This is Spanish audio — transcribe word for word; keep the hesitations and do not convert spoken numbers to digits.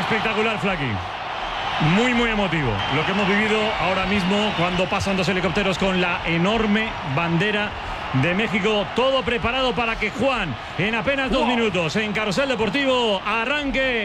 Espectacular, Flaky. Muy, muy emotivo lo que hemos vivido ahora mismo cuando pasan dos helicópteros con la enorme bandera de México. Todo preparado para que Juan, en apenas dos minutos, en Carrusel Deportivo, arranque